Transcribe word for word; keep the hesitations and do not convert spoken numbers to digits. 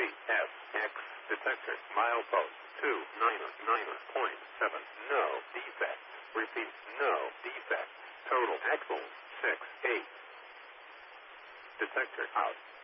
F X detector milepost two niner niner point seven. No defect. Repeat, no defect. Total axle six eight. Detector out.